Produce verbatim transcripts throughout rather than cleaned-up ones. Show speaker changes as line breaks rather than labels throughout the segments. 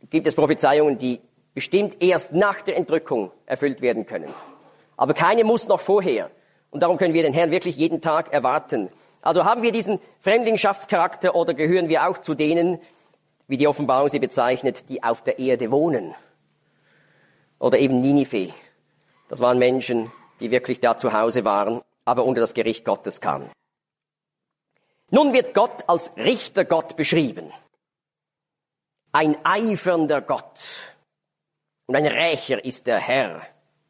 gibt es Prophezeiungen, die bestimmt erst nach der Entrückung erfüllt werden können. Aber keine muss noch vorher. Und darum können wir den Herrn wirklich jeden Tag erwarten. Also haben wir diesen Fremdlingschaftscharakter oder gehören wir auch zu denen, wie die Offenbarung sie bezeichnet, die auf der Erde wohnen? Oder eben Ninive. Das waren Menschen, die wirklich da zu Hause waren, aber unter das Gericht Gottes kamen. Nun wird Gott als Richtergott beschrieben. Ein eifernder Gott. Und ein Rächer ist der Herr.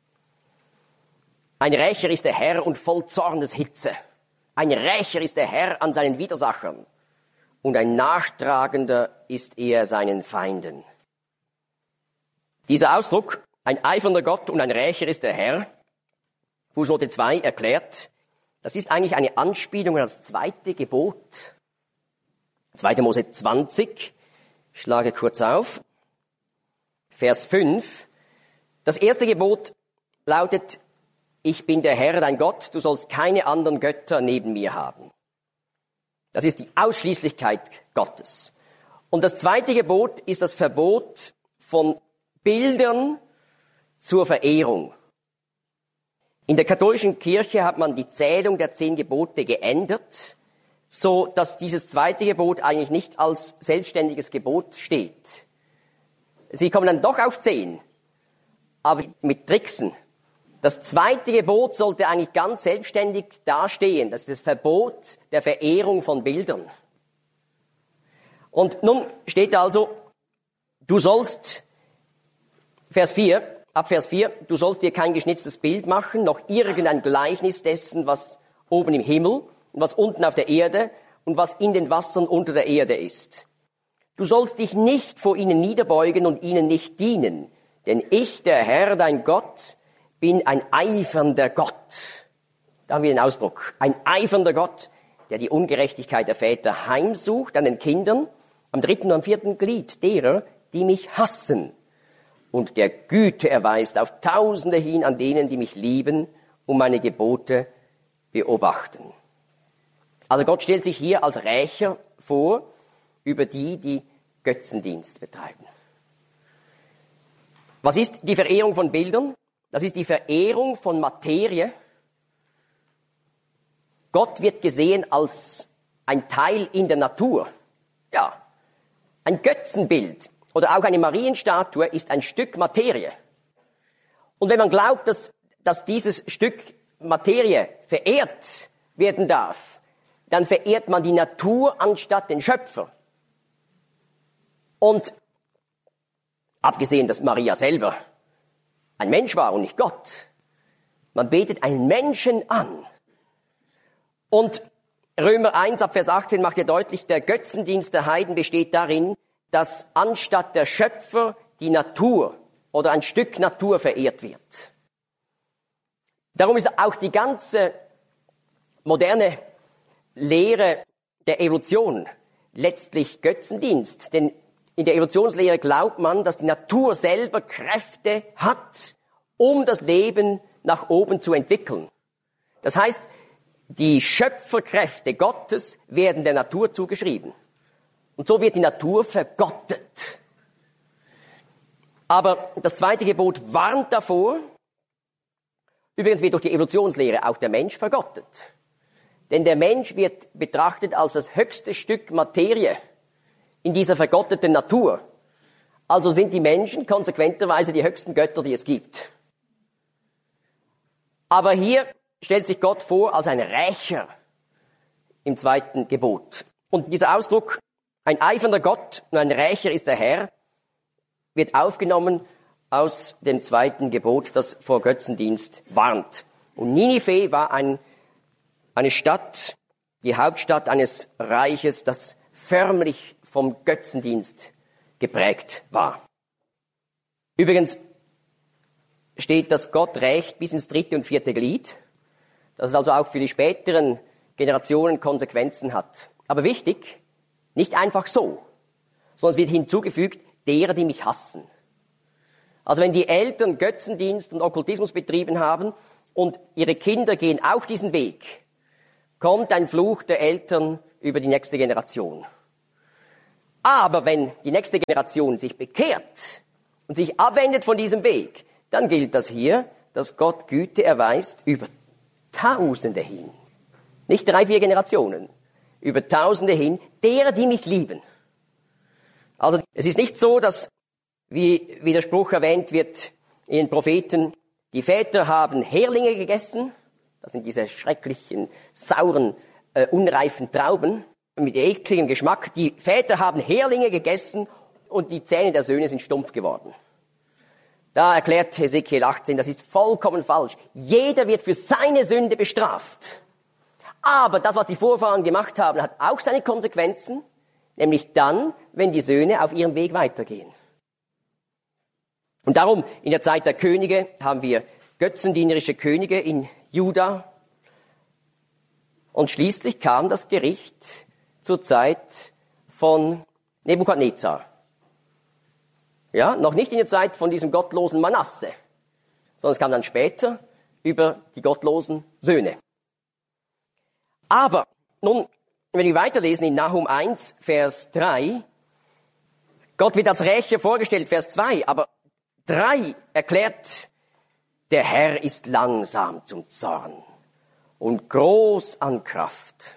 Ein Rächer ist der Herr und voll Zorneshitze. Ein Rächer ist der Herr an seinen Widersachern. Und ein Nachtragender ist er seinen Feinden. Dieser Ausdruck, ein eifernder Gott und ein Rächer ist der Herr, Fußnote zwei erklärt, das ist eigentlich eine Anspielung an das zweite Gebot. zweiter Mose zwanzig, ich schlage kurz auf, Vers fünf. Das erste Gebot lautet, ich bin der Herr, dein Gott, du sollst keine anderen Götter neben mir haben. Das ist die Ausschließlichkeit Gottes. Und das zweite Gebot ist das Verbot von Bildern zur Verehrung. In der katholischen Kirche hat man die Zählung der zehn Gebote geändert, so dass dieses zweite Gebot eigentlich nicht als selbstständiges Gebot steht. Sie kommen dann doch auf zehn, aber mit Tricksen. Das zweite Gebot sollte eigentlich ganz selbstständig dastehen. Das ist das Verbot der Verehrung von Bildern. Und nun steht also, du sollst, Vers vier, ab Vers vier, du sollst dir kein geschnitztes Bild machen, noch irgendein Gleichnis dessen, was oben im Himmel und was unten auf der Erde und was in den Wassern unter der Erde ist. Du sollst dich nicht vor ihnen niederbeugen und ihnen nicht dienen, denn ich, der Herr, dein Gott, bin ein eifernder Gott. Da haben wir den Ausdruck. Ein eifernder Gott, der die Ungerechtigkeit der Väter heimsucht an den Kindern, am dritten und am vierten Glied derer, die mich hassen. Und der Güte erweist auf Tausende hin an denen, die mich lieben und meine Gebote beobachten. Also Gott stellt sich hier als Rächer vor über die, die Götzendienst betreiben. Was ist die Verehrung von Bildern? Das ist die Verehrung von Materie. Gott wird gesehen als ein Teil in der Natur. Ja, ein Götzenbild oder auch eine Marienstatue ist ein Stück Materie. Und wenn man glaubt, dass, dass dieses Stück Materie verehrt werden darf, dann verehrt man die Natur anstatt den Schöpfer. Und abgesehen, dass Maria selber ein Mensch war und nicht Gott. Man betet einen Menschen an. Und Römer eins ab Vers achtzehn macht ja deutlich, der Götzendienst der Heiden besteht darin, dass anstatt der Schöpfer die Natur oder ein Stück Natur verehrt wird. Darum ist auch die ganze moderne Lehre der Evolution letztlich Götzendienst. Denn in der Evolutionslehre glaubt man, dass die Natur selber Kräfte hat, um das Leben nach oben zu entwickeln. Das heißt, die Schöpferkräfte Gottes werden der Natur zugeschrieben. Und so wird die Natur vergottet. Aber das zweite Gebot warnt davor. Übrigens wird durch die Evolutionslehre auch der Mensch vergottet. Denn der Mensch wird betrachtet als das höchste Stück Materie in dieser vergotteten Natur. Also sind die Menschen konsequenterweise die höchsten Götter, die es gibt. Aber hier stellt sich Gott vor als ein Rächer im zweiten Gebot. Und dieser Ausdruck, ein eifernder Gott und ein Rächer ist der Herr, wird aufgenommen aus dem zweiten Gebot, das vor Götzendienst warnt. Und Ninive war ein, eine Stadt, die Hauptstadt eines Reiches, das förmlich vom Götzendienst geprägt war. Übrigens steht, dass Gott rächt bis ins dritte und vierte Glied, dass es also auch für die späteren Generationen Konsequenzen hat. Aber wichtig, nicht einfach so, sondern es wird hinzugefügt, derer, die mich hassen. Also wenn die Eltern Götzendienst und Okkultismus betrieben haben und ihre Kinder gehen auch diesen Weg, kommt ein Fluch der Eltern über die nächste Generation. Aber wenn die nächste Generation sich bekehrt und sich abwendet von diesem Weg, dann gilt das hier, dass Gott Güte erweist über Tausende hin. Nicht drei, vier Generationen. Über Tausende hin, derer, die mich lieben. Also es ist nicht so, dass, wie, wie der Spruch erwähnt wird in den Propheten, die Väter haben Heringe gegessen, das sind diese schrecklichen, sauren, äh, unreifen Trauben mit ekligem Geschmack. Die Väter haben Heringe gegessen und die Zähne der Söhne sind stumpf geworden. Da erklärt Hesekiel achtzehn, das ist vollkommen falsch. Jeder wird für seine Sünde bestraft. Aber das, was die Vorfahren gemacht haben, hat auch seine Konsequenzen, nämlich dann, wenn die Söhne auf ihrem Weg weitergehen. Und darum, in der Zeit der Könige haben wir götzendienerische Könige in Juda. Und schließlich kam das Gericht zur Zeit von Nebukadnezar. Ja, noch nicht in der Zeit von diesem gottlosen Manasse, sondern es kam dann später über die gottlosen Söhne. Aber, nun, wenn wir weiterlesen in Nahum eins, Vers drei, Gott wird als Rächer vorgestellt, Vers zwei, aber drei erklärt, der Herr ist langsam zum Zorn und groß an Kraft.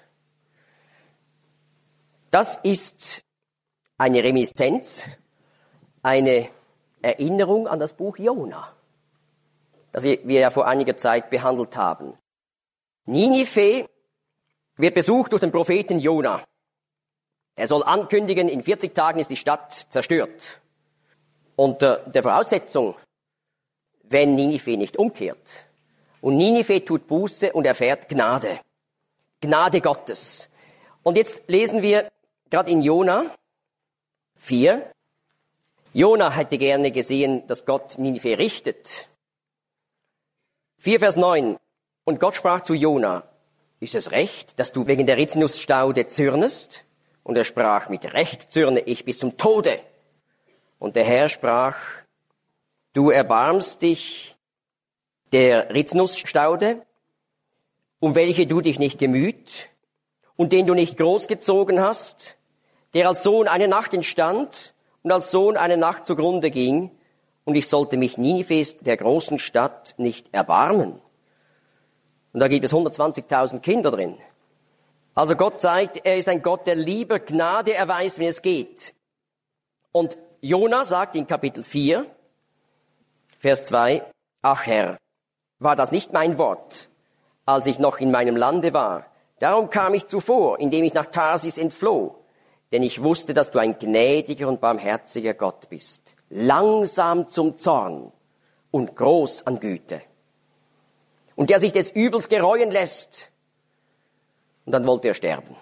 Das ist eine Reminiszenz, eine Erinnerung an das Buch Jona, das wir ja vor einiger Zeit behandelt haben. Ninive wird besucht durch den Propheten Jona. Er soll ankündigen, in vierzig Tagen ist die Stadt zerstört. Unter der Voraussetzung, wenn Ninive nicht umkehrt. Und Ninive tut Buße und erfährt Gnade. Gnade Gottes. Und jetzt lesen wir gerade in Jona vier. Jona hätte gerne gesehen, dass Gott Ninive richtet. vier Vers neun. Und Gott sprach zu Jona, ist es recht, dass du wegen der Rizinusstaude zürnest? Und er sprach, mit Recht zürne ich bis zum Tode. Und der Herr sprach, du erbarmst dich der Rizinusstaude, um welche du dich nicht gemüht und den du nicht großgezogen hast, der als Sohn eine Nacht entstand und als Sohn eine Nacht zugrunde ging, und ich sollte mich Ninives, der großen Stadt, nicht erbarmen. Und da gibt es hundertzwanzigtausend Kinder drin. Also Gott zeigt, er ist ein Gott, der lieber Gnade erweist, wenn es geht. Und Jona sagt in Kapitel vier, Vers zwei, ach Herr, war das nicht mein Wort, als ich noch in meinem Lande war? Darum kam ich zuvor, indem ich nach Tarsis entfloh. Denn ich wusste, dass du ein gnädiger und barmherziger Gott bist, langsam zum Zorn und groß an Güte. Und der sich des Übels gereuen lässt. Und dann wollte er sterben.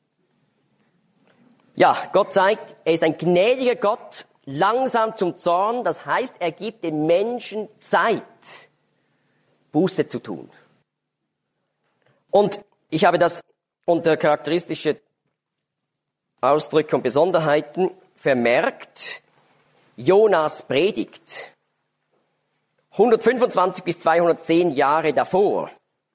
Ja, Gott zeigt, er ist ein gnädiger Gott, langsam zum Zorn. Das heißt, er gibt den Menschen Zeit, Buße zu tun. Und ich habe das unter charakteristische Ausdrücke und Besonderheiten vermerkt. Jonas Predigt. hundertfünfundzwanzig bis zweihundertzehn Jahre davor.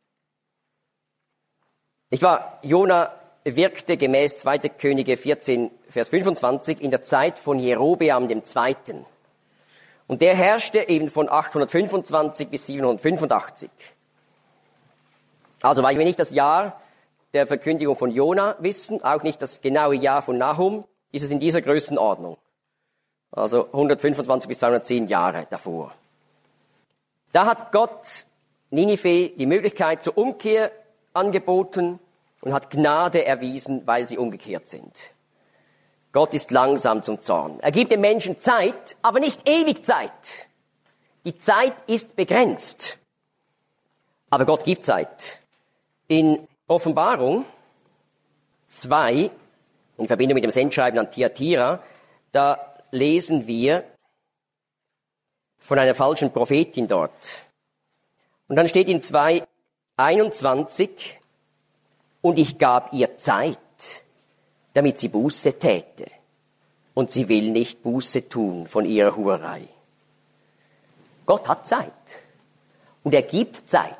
Ich war, Jona wirkte gemäß zweiter Könige vierzehn, Vers fünfundzwanzig in der Zeit von Jerobeam dem Zweiten. Und der herrschte eben von achthundertfünfundzwanzig bis siebenhundertfünfundachtzig. Also weil wir nicht das Jahr der Verkündigung von Jona wissen, auch nicht das genaue Jahr von Nahum, ist es in dieser Größenordnung. Also hundertfünfundzwanzig bis zweihundertzehn Jahre davor. Da hat Gott Ninive die Möglichkeit zur Umkehr angeboten und hat Gnade erwiesen, weil sie umgekehrt sind. Gott ist langsam zum Zorn. Er gibt den Menschen Zeit, aber nicht ewig Zeit. Die Zeit ist begrenzt. Aber Gott gibt Zeit. In Offenbarung zwei, in Verbindung mit dem Sendschreiben an Thyatira, da lesen wir von einer falschen Prophetin dort. Und dann steht in zwei einundzwanzig, und ich gab ihr Zeit, damit sie Buße täte. Und sie will nicht Buße tun von ihrer Hurerei. Gott hat Zeit. Und er gibt Zeit.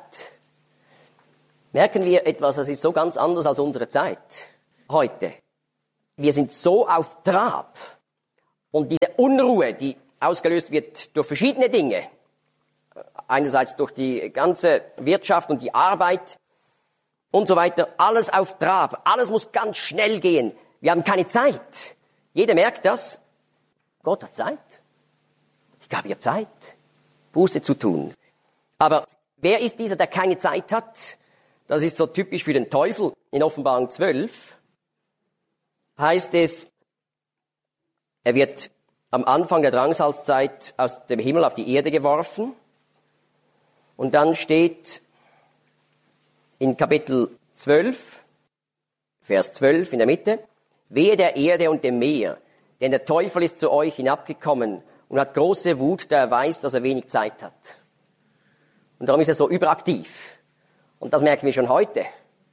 Merken wir etwas, das ist so ganz anders als unsere Zeit heute. wir sind so auf Trab. Und diese Unruhe, die ausgelöst wird durch verschiedene Dinge, einerseits durch die ganze Wirtschaft und die Arbeit und so weiter, alles auf Trab, alles muss ganz schnell gehen. Wir haben keine Zeit. Jeder merkt das. Gott hat Zeit. Ich gab ihr Zeit, Buße zu tun. Aber wer ist dieser, der keine Zeit hat? Das ist so typisch für den Teufel. In Offenbarung zwölf heißt es, er wird am Anfang der Drangsalzzeit aus dem Himmel auf die Erde geworfen. Und dann steht in Kapitel zwölf, Vers zwölf in der Mitte, wehe der Erde und dem Meer, denn der Teufel ist zu euch hinabgekommen und hat große Wut, da er weiß, dass er wenig Zeit hat. Und darum ist er so überaktiv. Und das merken wir schon heute.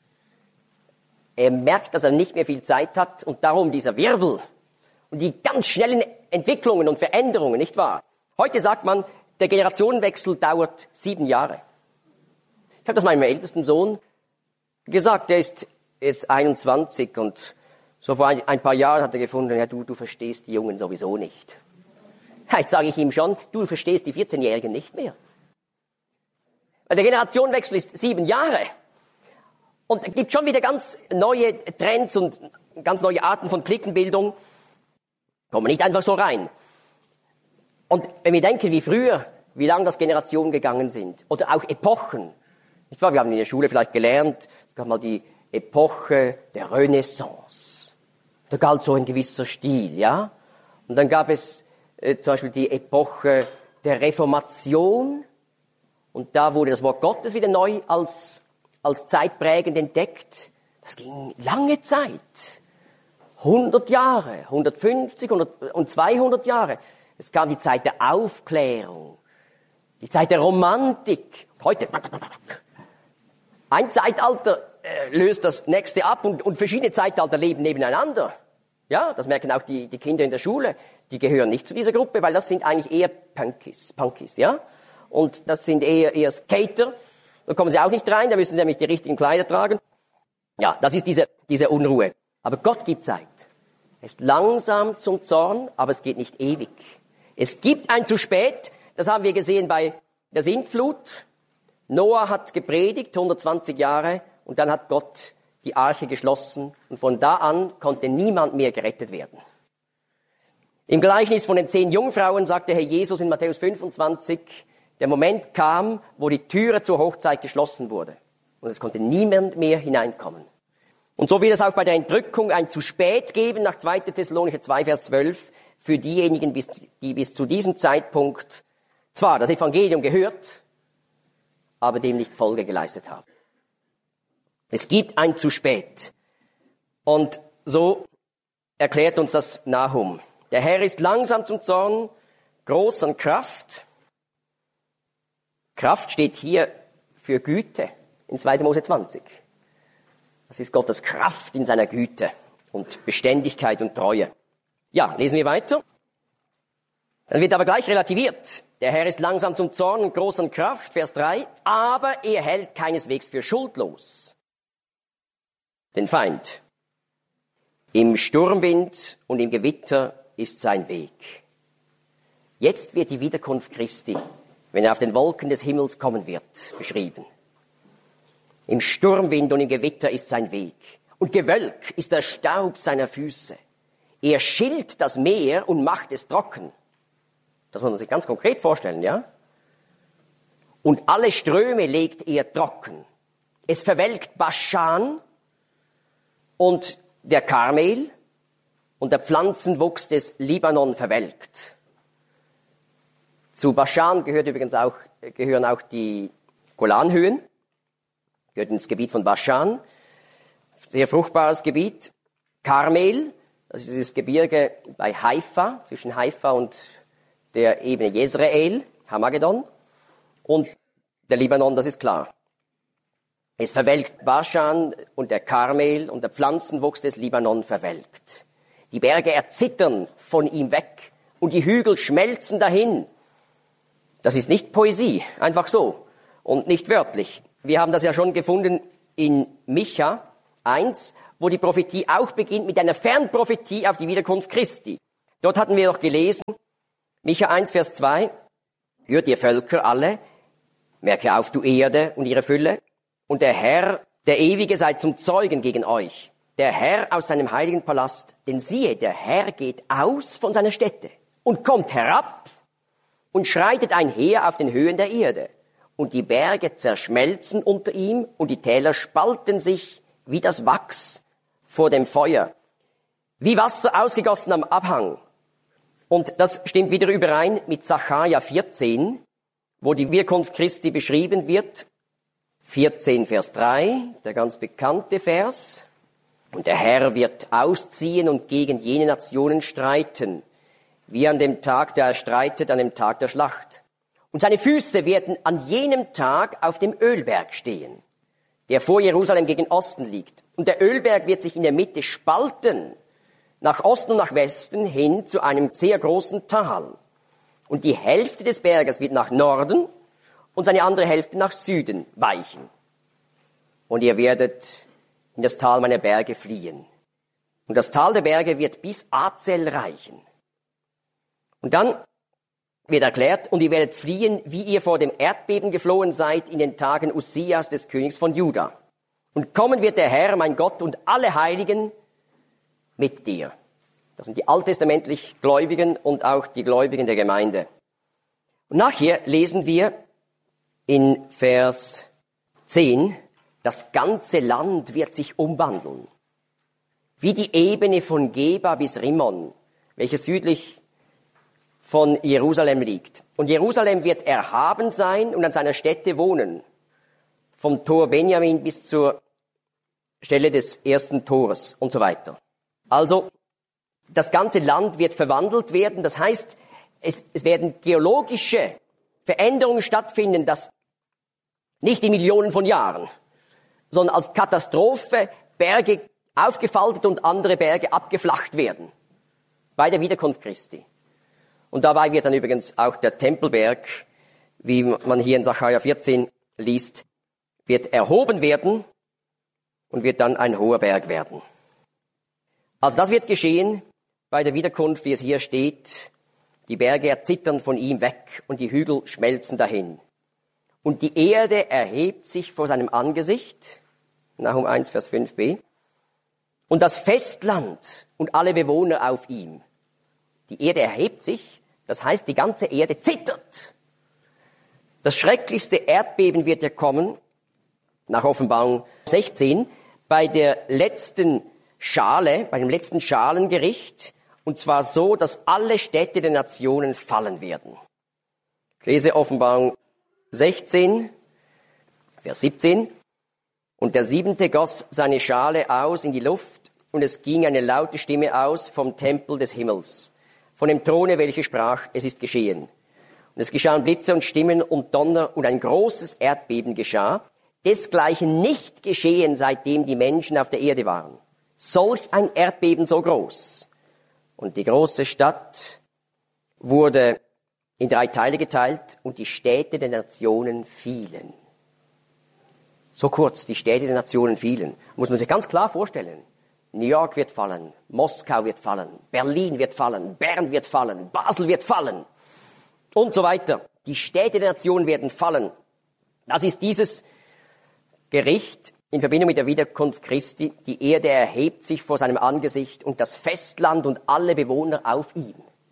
Er merkt, dass er nicht mehr viel Zeit hat und darum dieser Wirbel und die ganz schnellen Entwicklungen und Veränderungen, nicht wahr? Heute sagt man, der Generationenwechsel dauert sieben Jahre. Ich habe das meinem ältesten Sohn gesagt, der ist jetzt einundzwanzig und so vor ein, ein paar Jahren hat er gefunden, ja du, du verstehst die Jungen sowieso nicht. Ja, jetzt sage ich ihm schon, du verstehst die vierzehnjährigen nicht mehr. Weil der Generationenwechsel ist sieben Jahre. Und es gibt schon wieder ganz neue Trends und ganz neue Arten von Cliquenbildung. Kommen nicht einfach so rein. Und wenn wir denken, wie früher, wie lange das Generationen gegangen sind, oder auch Epochen. Nicht wahr? Wir haben in der Schule vielleicht gelernt, es gab mal die Epoche der Renaissance. Da galt so ein gewisser Stil, ja. Und dann gab es äh, zum Beispiel die Epoche der Reformation. Und da wurde das Wort Gottes wieder neu als, als zeitprägend entdeckt. Das ging lange Zeit. hundert Jahre, hundertfünfzig hundert und zweihundert Jahre. Es kam die Zeit der Aufklärung, die Zeit der Romantik. Heute, ein Zeitalter äh, löst das nächste ab und, und verschiedene Zeitalter leben nebeneinander. Ja, das merken auch die, die Kinder in der Schule. Die gehören nicht zu dieser Gruppe, weil das sind eigentlich eher Punkies, Punkies, ja. Und das sind eher, eher Skater. Da kommen sie auch nicht rein, da müssen sie nämlich die richtigen Kleider tragen. Ja, das ist diese, diese Unruhe. Aber Gott gibt Zeit. Er ist langsam zum Zorn, aber es geht nicht ewig. Es gibt ein zu spät, das haben wir gesehen bei der Sintflut. Noah hat gepredigt, hundertzwanzig Jahre, und dann hat Gott die Arche geschlossen. Und von da an konnte niemand mehr gerettet werden. Im Gleichnis von den zehn Jungfrauen sagte Herr Jesus in Matthäus fünfundzwanzig, der Moment kam, wo die Türe zur Hochzeit geschlossen wurde. Und es konnte niemand mehr hineinkommen. Und so wird es auch bei der Entrückung ein zu spät geben, nach zweiter Thessalonicher zwei, Vers zwölf, für diejenigen, die bis zu diesem Zeitpunkt zwar das Evangelium gehört, aber dem nicht Folge geleistet haben. Es gibt ein zu spät. Und so erklärt uns das Nahum. Der Herr ist langsam zum Zorn, groß an Kraft. Kraft steht hier für Güte in zweiter Mose zwanzig. Das ist Gottes Kraft in seiner Güte und Beständigkeit und Treue. Ja, lesen wir weiter. Dann wird aber gleich relativiert. Der Herr ist langsam zum Zorn und groß an Kraft, Vers drei, aber er hält keineswegs für schuldlos den Feind. Im Sturmwind und im Gewitter ist sein Weg. Jetzt wird die Wiederkunft Christi, wenn er auf den Wolken des Himmels kommen wird, beschrieben. Im Sturmwind und im Gewitter ist sein Weg. Und Gewölk ist der Staub seiner Füße. Er schillt das Meer und macht es trocken. Das muss man sich ganz konkret vorstellen, ja? Und alle Ströme legt er trocken. Es verwelkt Baschan und der Karmel und der Pflanzenwuchs des Libanon verwelkt. Zu Baschan gehört übrigens auch, gehören auch die Golanhöhen, gehört ins Gebiet von Baschan, sehr fruchtbares Gebiet. Karmel, das ist das Gebirge bei Haifa, zwischen Haifa und der Ebene Jezreel, Hamagedon, und der Libanon, das ist klar. Es verwelkt Baschan und der Karmel und der Pflanzenwuchs des Libanon verwelkt. Die Berge erzittern von ihm weg und die Hügel schmelzen dahin. Das ist nicht Poesie, einfach so und nicht wörtlich. Wir haben das ja schon gefunden in Micha eins, wo die Prophetie auch beginnt mit einer Fernprophetie auf die Wiederkunft Christi. Dort hatten wir noch gelesen, Micha eins, Vers zwei, hört ihr Völker alle, merke auf, du Erde und ihre Fülle, und der Herr, der Ewige, sei zum Zeugen gegen euch. Der Herr aus seinem heiligen Palast, denn siehe, der Herr geht aus von seiner Stätte und kommt herab und schreitet einher auf den Höhen der Erde. Und die Berge zerschmelzen unter ihm und die Täler spalten sich wie das Wachs vor dem Feuer, wie Wasser ausgegossen am Abhang. Und das stimmt wieder überein mit Sacharja vierzehn, wo die Wiederkunft Christi beschrieben wird. vierzehn, Vers drei, der ganz bekannte Vers. Und der Herr wird ausziehen und gegen jene Nationen streiten, wie an dem Tag, da er streitet, an dem Tag der Schlacht. Und seine Füße werden an jenem Tag auf dem Ölberg stehen, der vor Jerusalem gegen Osten liegt. Und der Ölberg wird sich in der Mitte spalten, nach Osten und nach Westen hin zu einem sehr großen Tal. Und die Hälfte des Berges wird nach Norden und seine andere Hälfte nach Süden weichen. Und ihr werdet in das Tal meiner Berge fliehen. Und das Tal der Berge wird bis Azel reichen. Und dann wird erklärt, und ihr werdet fliehen, wie ihr vor dem Erdbeben geflohen seid in den Tagen Ussias, des Königs von Juda. Und kommen wird der Herr, mein Gott, und alle Heiligen mit dir. Das sind die alttestamentlich Gläubigen und auch die Gläubigen der Gemeinde. Und nachher lesen wir in Vers zehn, das ganze Land wird sich umwandeln. Wie die Ebene von Geba bis Rimmon, welche südlich von Jerusalem liegt. Und Jerusalem wird erhaben sein und an seiner Stätte wohnen. Vom Tor Benjamin bis zur Stelle des ersten Tores und so weiter. Also, das ganze Land wird verwandelt werden. Das heißt, es werden geologische Veränderungen stattfinden, das nicht in Millionen von Jahren, sondern als Katastrophe Berge aufgefaltet und andere Berge abgeflacht werden. Bei der Wiederkunft Christi. Und dabei wird dann übrigens auch der Tempelberg, wie man hier in Sacharja vierzehn liest, wird erhoben werden und wird dann ein hoher Berg werden. Also das wird geschehen bei der Wiederkunft, wie es hier steht. Die Berge erzittern von ihm weg und die Hügel schmelzen dahin. Und die Erde erhebt sich vor seinem Angesicht, Nahum eins, Vers fünf b, und das Festland und alle Bewohner auf ihm. Die Erde erhebt sich, das heißt, die ganze Erde zittert. Das schrecklichste Erdbeben wird ja kommen, nach Offenbarung sechzehn, bei der letzten Schale, bei dem letzten Schalengericht, und zwar so, dass alle Städte der Nationen fallen werden. Ich lese Offenbarung sechzehn, Vers siebzehn. Und der Siebente goss seine Schale aus in die Luft, und es ging eine laute Stimme aus vom Tempel des Himmels, von dem Throne, welche sprach, es ist geschehen. Und es geschahen Blitze und Stimmen und Donner, und ein großes Erdbeben geschah, desgleichen nicht geschehen, seitdem die Menschen auf der Erde waren. Solch ein Erdbeben so groß. Und die große Stadt wurde in drei Teile geteilt, und die Städte der Nationen fielen. So kurz, die Städte der Nationen fielen. Muss man sich ganz klar vorstellen. New York wird fallen, Moskau wird fallen, Berlin wird fallen, Bern wird fallen, Basel wird fallen und so weiter. Die Städte der Nationen werden fallen. Das ist dieses Gericht in Verbindung mit der Wiederkunft Christi. Die Erde erhebt sich vor seinem Angesicht und das Festland und alle Bewohner auf ihm.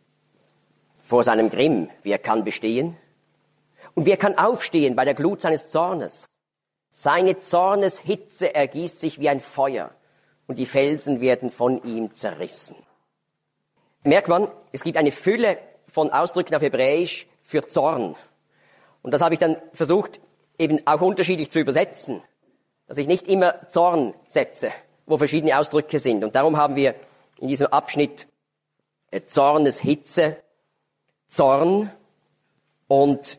Vor seinem Grimm, wer kann bestehen? Und wer kann aufstehen bei der Glut seines Zornes? Seine Zorneshitze ergießt sich wie ein Feuer, und die Felsen werden von ihm zerrissen. Merkt man, es gibt eine Fülle von Ausdrücken auf Hebräisch für Zorn. Und das habe ich dann versucht, eben auch unterschiedlich zu übersetzen, dass ich nicht immer Zorn setze, wo verschiedene Ausdrücke sind. Und darum haben wir in diesem Abschnitt Zorneshitze, Zorn und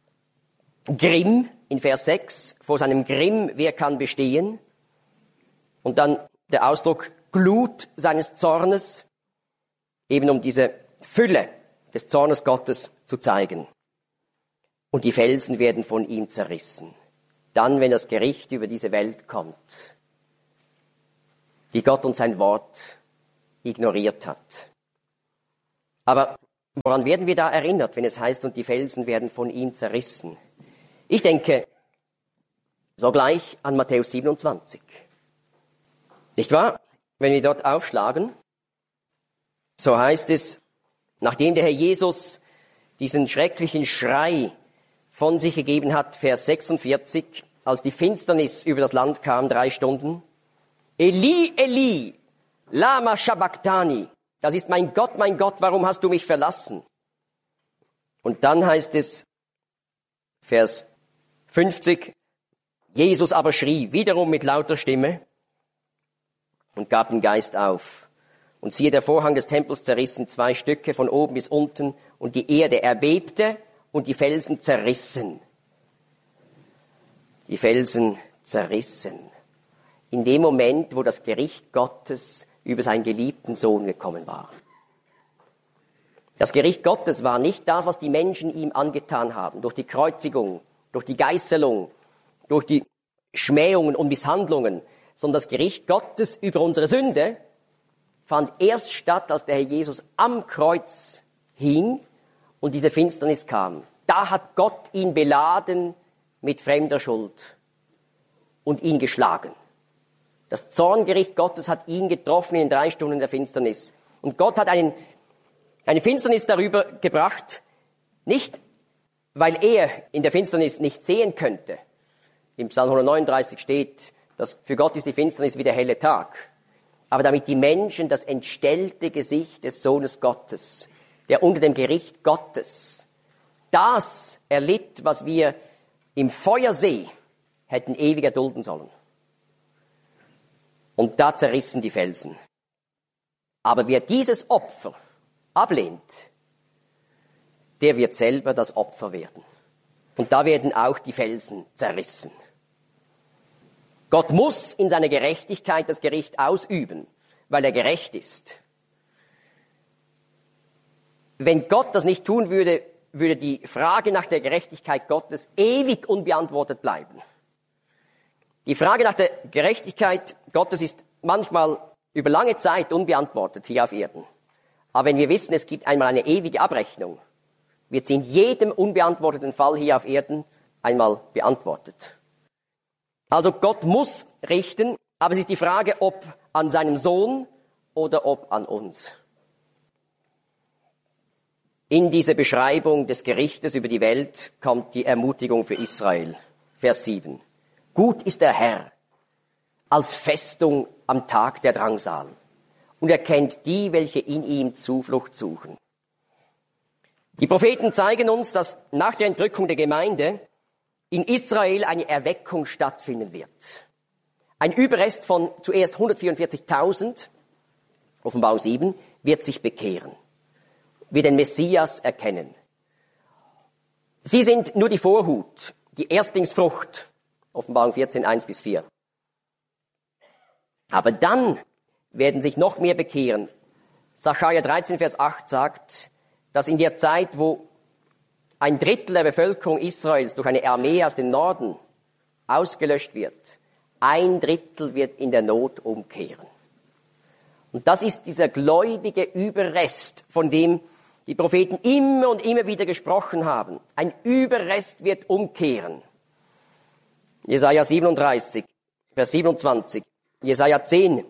Grimm in Vers sechs. Vor seinem Grimm, wer kann bestehen? Und dann der Ausdruck Glut seines Zornes, eben um diese Fülle des Zornes Gottes zu zeigen. Und die Felsen werden von ihm zerrissen. Dann, wenn das Gericht über diese Welt kommt, die Gott und sein Wort ignoriert hat. Aber woran werden wir da erinnert, wenn es heißt, und die Felsen werden von ihm zerrissen? Ich denke sogleich an Matthäus siebenundzwanzig. Nicht wahr? Wenn wir dort aufschlagen, so heißt es, nachdem der Herr Jesus diesen schrecklichen Schrei von sich gegeben hat, Vers sechsundvierzig, als die Finsternis über das Land kam, drei Stunden, Eli, Eli, lama sabachthani, das ist mein Gott, mein Gott, warum hast du mich verlassen? Und dann heißt es, Vers fünfzig, Jesus aber schrie wiederum mit lauter Stimme und gab den Geist auf. Und siehe, der Vorhang des Tempels zerriss in zwei Stücke von oben bis unten und die Erde erbebte und die Felsen zerrissen. Die Felsen zerrissen. In dem Moment, wo das Gericht Gottes über seinen geliebten Sohn gekommen war. Das Gericht Gottes war nicht das, was die Menschen ihm angetan haben, durch die Kreuzigung, durch die Geißelung, durch die Schmähungen und Misshandlungen, sondern das Gericht Gottes über unsere Sünde fand erst statt, als der Herr Jesus am Kreuz hing und diese Finsternis kam. Da hat Gott ihn beladen mit fremder Schuld und ihn geschlagen. Das Zorngericht Gottes hat ihn getroffen in den drei Stunden der Finsternis. Und Gott hat einen, eine Finsternis darüber gebracht, nicht weil er in der Finsternis nicht sehen könnte. Im Psalm hundertneununddreißig steht, dass für Gott ist die Finsternis wie der helle Tag. Aber damit die Menschen das entstellte Gesicht des Sohnes Gottes, der unter dem Gericht Gottes das erlitt, was wir im Feuersee hätten ewig erdulden sollen. Und da zerrissen die Felsen. Aber wer dieses Opfer ablehnt, der wird selber das Opfer werden. Und da werden auch die Felsen zerrissen. Gott muss in seiner Gerechtigkeit das Gericht ausüben, weil er gerecht ist. Wenn Gott das nicht tun würde, würde die Frage nach der Gerechtigkeit Gottes ewig unbeantwortet bleiben. Die Frage nach der Gerechtigkeit Gottes ist manchmal über lange Zeit unbeantwortet hier auf Erden. Aber wenn wir wissen, es gibt einmal eine ewige Abrechnung, wird sie in jedem unbeantworteten Fall hier auf Erden einmal beantwortet. Also Gott muss richten, aber es ist die Frage, ob an seinem Sohn oder ob an uns. In diese Beschreibung des Gerichtes über die Welt kommt die Ermutigung für Israel. Vers sieben. Gut ist der Herr als Festung am Tag der Drangsal und er kennt die, welche in ihm Zuflucht suchen. Die Propheten zeigen uns, dass nach der Entrückung der Gemeinde in Israel eine Erweckung stattfinden wird. Ein Überrest von zuerst hundertvierundvierzigtausend, Offenbarung sieben, wird sich bekehren, wird den Messias erkennen. Sie sind nur die Vorhut, die Erstlingsfrucht, Offenbarung vierzehn, eins bis vier. Aber dann werden sich noch mehr bekehren. Sacharja dreizehn, Vers acht sagt, dass in der Zeit, wo ein Drittel der Bevölkerung Israels durch eine Armee aus dem Norden ausgelöscht wird, ein Drittel wird in der Not umkehren. Und das ist dieser gläubige Überrest, von dem die Propheten immer und immer wieder gesprochen haben. Ein Überrest wird umkehren. Jesaja siebenunddreißig, Vers siebenundzwanzig, Jesaja zehn.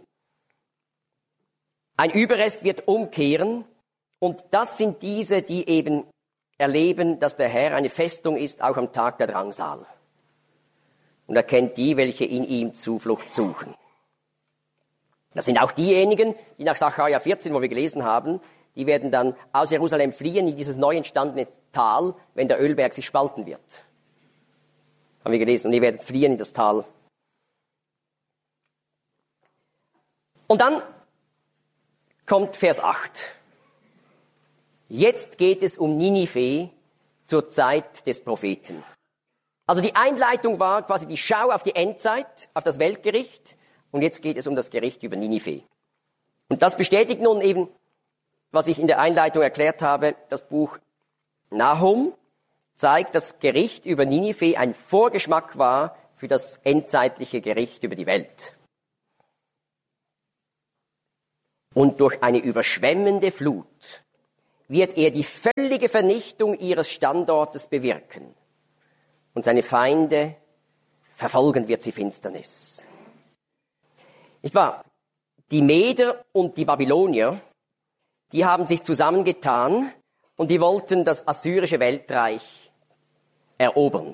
Ein Überrest wird umkehren und das sind diese, die eben erleben, dass der Herr eine Festung ist, auch am Tag der Drangsal. Und er kennt die, welche in ihm Zuflucht suchen. Das sind auch diejenigen, die nach Sacharja vierzehn, wo wir gelesen haben, die werden dann aus Jerusalem fliehen in dieses neu entstandene Tal, wenn der Ölberg sich spalten wird. Haben wir gelesen. Und die werden fliehen in das Tal. Und dann kommt Vers acht. Jetzt geht es um Ninive zur Zeit des Propheten. Also die Einleitung war quasi die Schau auf die Endzeit, auf das Weltgericht. Und jetzt geht es um das Gericht über Ninive. Und das bestätigt nun eben, was ich in der Einleitung erklärt habe, das Buch Nahum zeigt, dass das Gericht über Ninive ein Vorgeschmack war für das endzeitliche Gericht über die Welt. Und durch eine überschwemmende Flut wird er die völlige Vernichtung ihres Standortes bewirken. Und seine Feinde verfolgen wird sie Finsternis. Nicht wahr? Die Meder und die Babylonier, die haben sich zusammengetan und die wollten das assyrische Weltreich erobern.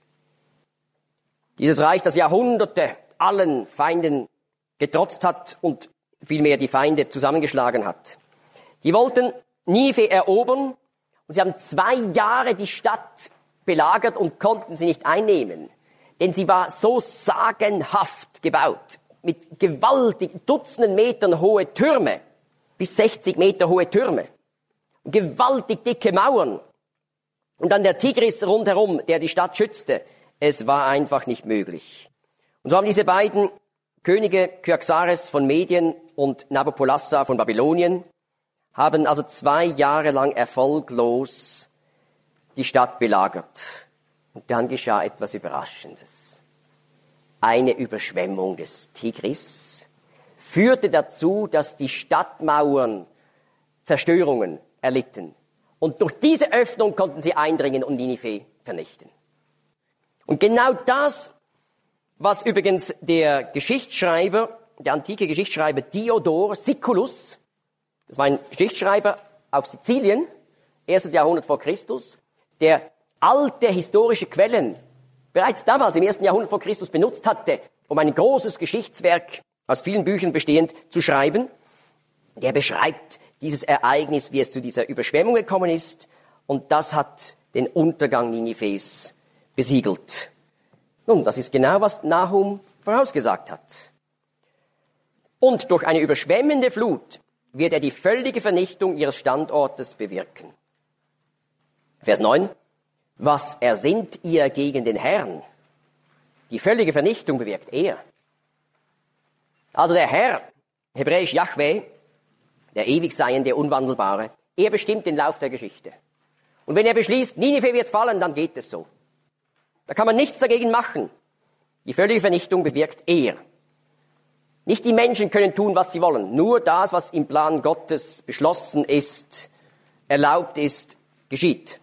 Dieses Reich, das Jahrhunderte allen Feinden getrotzt hat und vielmehr die Feinde zusammengeschlagen hat. Die wollten Ninive erobern und sie haben zwei Jahre die Stadt belagert und konnten sie nicht einnehmen. Denn sie war so sagenhaft gebaut, mit gewaltigen Dutzenden Metern hohe Türme, bis sechzig Meter hohe Türme, gewaltig dicke Mauern und dann der Tigris rundherum, der die Stadt schützte. Es war einfach nicht möglich. Und so haben diese beiden Könige, Kyaxares von Medien und Nabopolassar von Babylonien, haben also zwei Jahre lang erfolglos die Stadt belagert. Und dann geschah etwas Überraschendes. Eine Überschwemmung des Tigris führte dazu, dass die Stadtmauern Zerstörungen erlitten. Und durch diese Öffnung konnten sie eindringen und Ninive vernichten. Und genau das, was übrigens der Geschichtsschreiber, der antike Geschichtsschreiber Diodor Siculus, das war ein Geschichtsschreiber auf Sizilien, erstes Jahrhundert vor Christus, der alte historische Quellen bereits damals im ersten Jahrhundert vor Christus benutzt hatte, um ein großes Geschichtswerk aus vielen Büchern bestehend zu schreiben. Der beschreibt dieses Ereignis, wie es zu dieser Überschwemmung gekommen ist, und das hat den Untergang Ninives besiegelt. Nun, das ist genau, was Nahum vorausgesagt hat. Und durch eine überschwemmende Flut wird er die völlige Vernichtung ihres Standortes bewirken. Vers neun. Was ersinnt ihr gegen den Herrn? Die völlige Vernichtung bewirkt er. Also der Herr, hebräisch Jahwe, der Ewigseiende, Unwandelbare, er bestimmt den Lauf der Geschichte. Und wenn er beschließt, Ninive wird fallen, dann geht es so. Da kann man nichts dagegen machen. Die völlige Vernichtung bewirkt er. Nicht die Menschen können tun, was sie wollen. Nur das, was im Plan Gottes beschlossen ist, erlaubt ist, geschieht.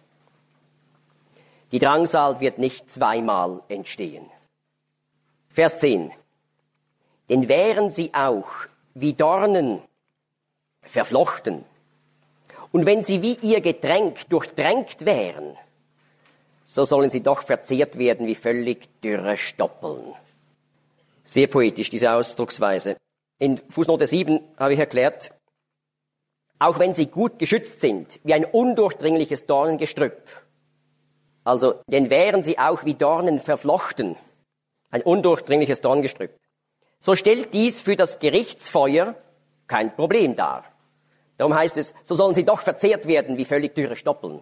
Die Drangsal wird nicht zweimal entstehen. Vers zehn. Denn wären sie auch wie Dornen verflochten und wenn sie wie ihr Getränk durchtränkt wären, so sollen sie doch verzehrt werden wie völlig dürre Stoppeln. Sehr poetisch, diese Ausdrucksweise. In Fußnote sieben habe ich erklärt, auch wenn sie gut geschützt sind, wie ein undurchdringliches Dornengestrüpp, also, denn wären sie auch wie Dornen verflochten, ein undurchdringliches Dornengestrüpp, so stellt dies für das Gerichtsfeuer kein Problem dar. Darum heißt es, so sollen sie doch verzehrt werden wie völlig dürre Stoppeln.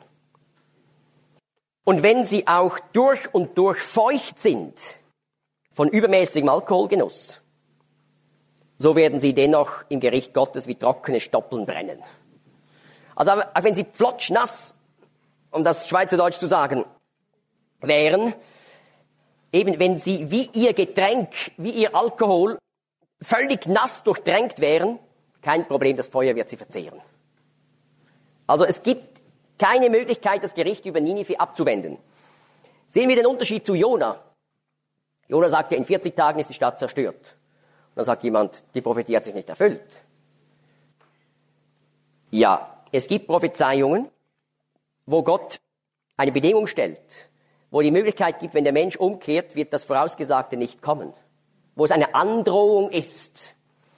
Und wenn sie auch durch und durch feucht sind von übermäßigem Alkoholgenuss, so werden sie dennoch im Gericht Gottes wie trockene Stoppeln brennen. Also auch wenn sie flotschnass, um das Schweizerdeutsch zu sagen, wären, eben wenn sie wie ihr Getränk, wie ihr Alkohol völlig nass durchtränkt wären, kein Problem, das Feuer wird sie verzehren. Also es gibt keine Möglichkeit, das Gericht über Ninive abzuwenden. Sehen wir den Unterschied zu Jona. Jona sagte, in vierzig Tagen ist die Stadt zerstört. Und dann sagt jemand, die Prophetie hat sich nicht erfüllt. Ja, es gibt Prophezeiungen, wo Gott eine Bedingung stellt, wo die Möglichkeit gibt, wenn der Mensch umkehrt, wird das Vorausgesagte nicht kommen. Wo es eine Androhung ist.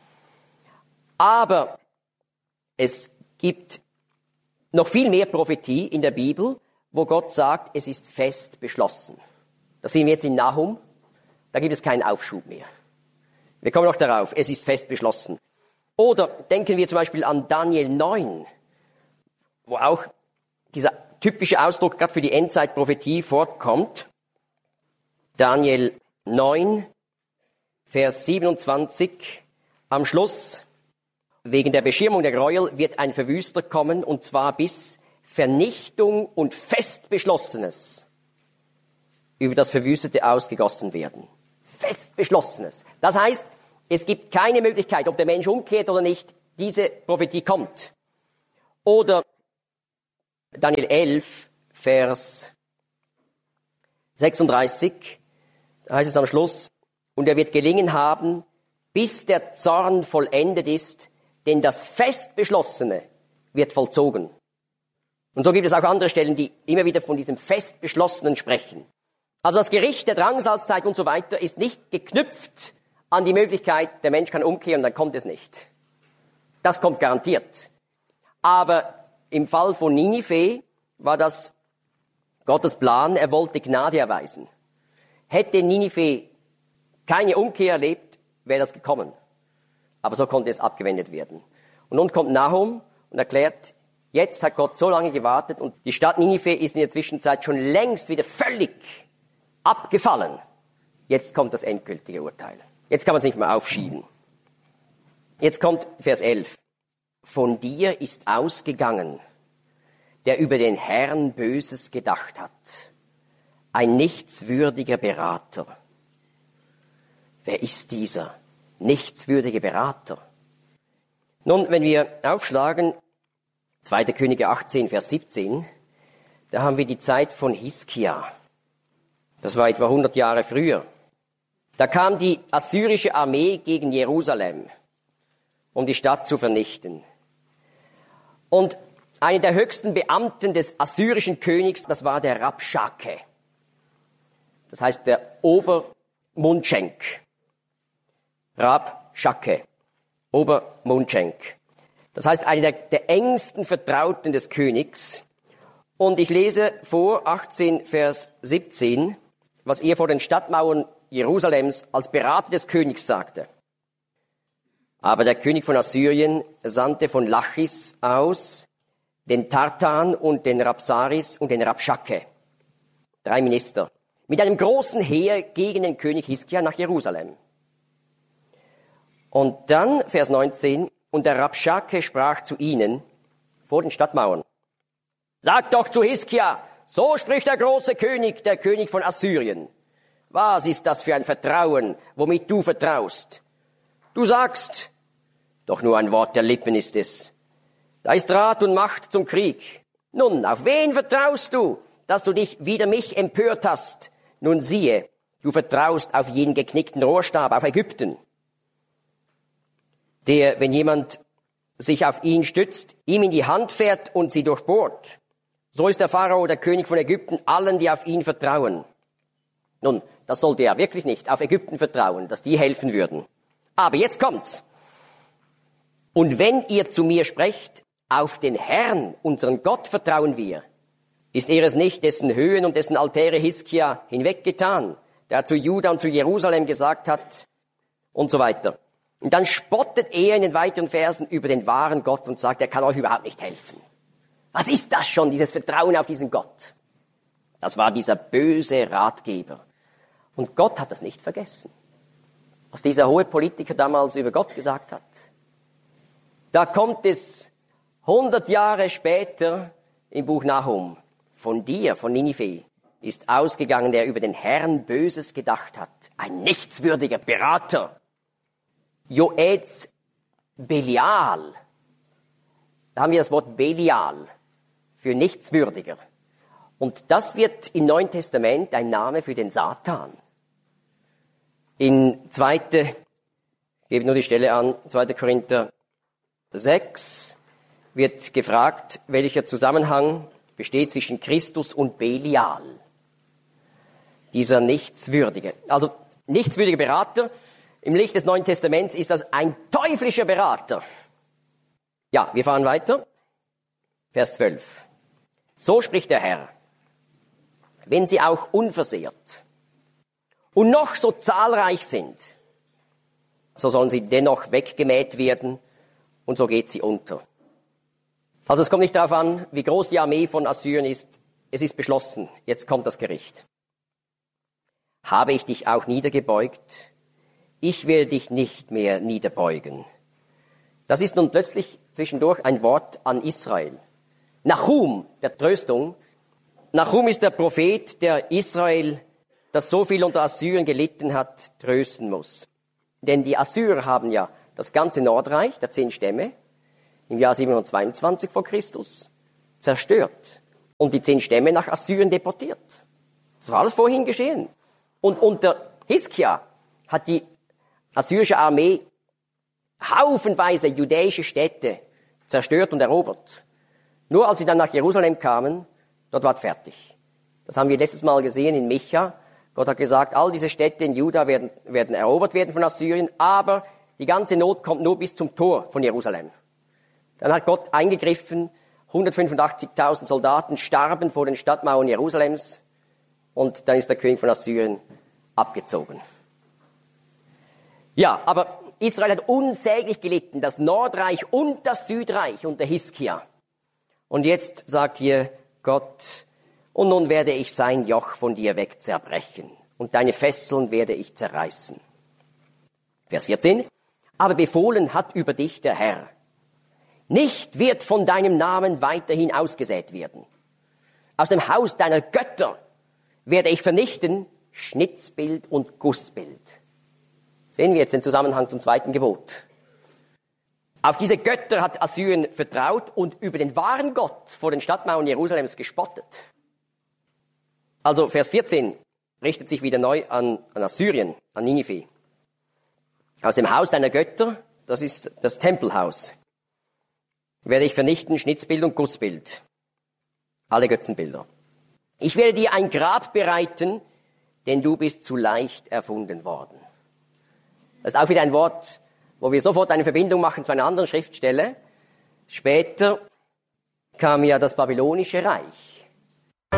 Aber es gibt noch viel mehr Prophetie in der Bibel, wo Gott sagt, es ist fest beschlossen. Das sehen wir jetzt in Nahum. Da gibt es keinen Aufschub mehr. Wir kommen noch darauf, es ist fest beschlossen. Oder denken wir zum Beispiel an Daniel neun, wo auch dieser typische Ausdruck gerade für die Endzeitprophetie vorkommt. Daniel neun, Vers siebenundzwanzig, am Schluss, wegen der Beschirmung der Gräuel wird ein Verwüster kommen, und zwar bis Vernichtung und Festbeschlossenes über das Verwüstete ausgegossen werden. Festbeschlossenes. Das heißt, es gibt keine Möglichkeit, ob der Mensch umkehrt oder nicht, diese Prophetie kommt. Oder Daniel elf, Vers sechsunddreißig, da heißt es am Schluss, und er wird gelingen haben, bis der Zorn vollendet ist, denn das fest Beschlossene wird vollzogen. Und so gibt es auch andere Stellen, die immer wieder von diesem fest Beschlossenen sprechen. Also das Gericht der Drangsalzzeit und so weiter ist nicht geknüpft an die Möglichkeit, der Mensch kann umkehren, dann kommt es nicht. Das kommt garantiert. Aber im Fall von Ninive war das Gottes Plan, er wollte Gnade erweisen. Hätte Ninive keine Umkehr erlebt, wäre das gekommen. Aber so konnte es abgewendet werden. Und nun kommt Nahum und erklärt, jetzt hat Gott so lange gewartet und die Stadt Ninive ist in der Zwischenzeit schon längst wieder völlig abgefallen. Jetzt kommt das endgültige Urteil. Jetzt kann man es nicht mehr aufschieben. Jetzt kommt Vers elf. Von dir ist ausgegangen, der über den Herrn Böses gedacht hat. Ein nichtswürdiger Berater. Wer ist dieser nichtswürdige Berater? Nun, wenn wir aufschlagen, zweiter Könige achtzehn, Vers siebzehn, da haben wir die Zeit von Hiskia. Das war etwa hundert Jahre früher. Da kam die assyrische Armee gegen Jerusalem, um die Stadt zu vernichten. Und einer der höchsten Beamten des assyrischen Königs, das war der Rabschake. Das heißt der Obermundschenk. Rabschake, Obermundschenk. Das heißt einer der, der engsten Vertrauten des Königs. Und ich lese vor achtzehn, Vers siebzehn, was er vor den Stadtmauern Jerusalems als Berater des Königs sagte. Aber der König von Assyrien sandte von Lachis aus den Tartan und den Rabsaris und den Rabschake, drei Minister, mit einem großen Heer gegen den König Hiskia nach Jerusalem. Und dann, Vers neunzehn, und der Rabschake sprach zu ihnen vor den Stadtmauern, sagt doch zu Hiskia, so spricht der große König, der König von Assyrien. Was ist das für ein Vertrauen, womit du vertraust? Du sagst, doch nur ein Wort der Lippen ist es. Da ist Rat und Macht zum Krieg. Nun, auf wen vertraust du, dass du dich wider mich empört hast? Nun siehe, du vertraust auf jeden geknickten Rohrstab, auf Ägypten, der, wenn jemand sich auf ihn stützt, ihm in die Hand fährt und sie durchbohrt. So ist der Pharao, der König von Ägypten, allen, die auf ihn vertrauen. Nun, das sollte er wirklich nicht auf Ägypten vertrauen, dass die helfen würden. Aber jetzt kommt's. Und wenn ihr zu mir sprecht, auf den Herrn, unseren Gott, vertrauen wir, ist er es nicht, dessen Höhen und dessen Altäre Hiskia hinweggetan, der zu Juda und zu Jerusalem gesagt hat und so weiter. Und dann spottet er in den weiteren Versen über den wahren Gott und sagt, er kann euch überhaupt nicht helfen. Was ist das schon, dieses Vertrauen auf diesen Gott? Das war dieser böse Ratgeber. Und Gott hat das nicht vergessen, was dieser hohe Politiker damals über Gott gesagt hat. Da kommt es hundert Jahre später im Buch Nahum. Von dir, von Ninive, ist ausgegangen, der über den Herrn Böses gedacht hat. Ein nichtswürdiger Berater. Joez Belial. Da haben wir das Wort Belial für nichtswürdiger. Und das wird im Neuen Testament ein Name für den Satan. In zweite, ich gebe nur die Stelle an, zweiter Korinther sechs wird gefragt, welcher Zusammenhang besteht zwischen Christus und Belial. Dieser nichtswürdige. Also nichtswürdige Berater, im Licht des Neuen Testaments ist das ein teuflischer Berater. Ja, wir fahren weiter. Vers zwölf. So spricht der Herr. Wenn sie auch unversehrt und noch so zahlreich sind, so sollen sie dennoch weggemäht werden und so geht sie unter. Also es kommt nicht darauf an, wie groß die Armee von Assyrien ist. Es ist beschlossen. Jetzt kommt das Gericht. Habe ich dich auch niedergebeugt? Ich will dich nicht mehr niederbeugen. Das ist nun plötzlich zwischendurch ein Wort an Israel. Nahum, der Tröstung. Nahum ist der Prophet, der Israel, das so viel unter Assyrien gelitten hat, trösten muss. Denn die Assyrer haben ja das ganze Nordreich, der zehn Stämme, im Jahr siebenhundertzweiundzwanzig vor Christus, zerstört und die zehn Stämme nach Assyrien deportiert. Das war alles vorhin geschehen. Und unter Hiskia hat die assyrische Armee haufenweise judäische Städte zerstört und erobert. Nur als sie dann nach Jerusalem kamen, dort war es fertig. Das haben wir letztes Mal gesehen in Micha. Gott hat gesagt, all diese Städte in Juda werden, werden erobert werden von Assyrien, aber die ganze Not kommt nur bis zum Tor von Jerusalem. Dann hat Gott eingegriffen, hundertfünfundachtzigtausend Soldaten starben vor den Stadtmauern Jerusalems und dann ist der König von Assyrien abgezogen. Ja, aber Israel hat unsäglich gelitten, das Nordreich und das Südreich unter Hiskia. Und jetzt sagt hier Gott, und nun werde ich sein Joch von dir weg zerbrechen und deine Fesseln werde ich zerreißen. Vers vierzehn. Aber befohlen hat über dich der Herr. Nicht wird von deinem Namen weiterhin ausgesät werden. Aus dem Haus deiner Götter werde ich vernichten Schnitzbild und Gussbild. Sehen wir jetzt den Zusammenhang zum zweiten Gebot. Auf diese Götter hat Assyrien vertraut und über den wahren Gott vor den Stadtmauern Jerusalems gespottet. Also Vers vierzehn richtet sich wieder neu an, an Assyrien, an Ninive. Aus dem Haus deiner Götter, das ist das Tempelhaus, werde ich vernichten Schnitzbild und Gussbild. Alle Götzenbilder. Ich werde dir ein Grab bereiten, denn du bist zu leicht erfunden worden. Das ist auch wieder ein Wort, wo wir sofort eine Verbindung machen zu einer anderen Schriftstelle. Später kam ja das babylonische Reich.